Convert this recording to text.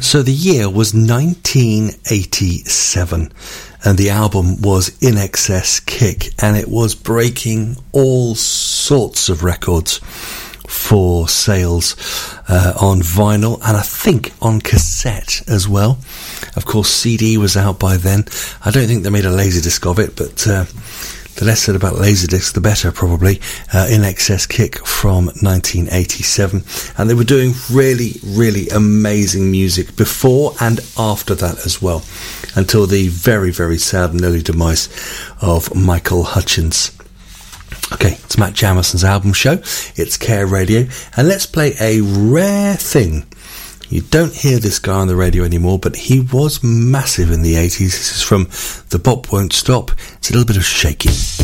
So the year was 1987 and the album was In Excess Kick, and it was breaking all sorts of records for sales on vinyl and I think on cassette as well. Of course, CD was out by then. I don't think they made a Laserdisc of it, but the less said about Laserdisc, the better, probably. In Excess Kick from 1987. And they were doing really, really amazing music before and after that as well, until the very, very sad and early demise of Michael Hutchence. Okay, it's Matt Jamison's album show. It's Care Radio. And let's play a rare thing. You don't hear this guy on the radio anymore, but he was massive in the 80s. This is from The Bop Won't Stop. It's a little bit of shaking.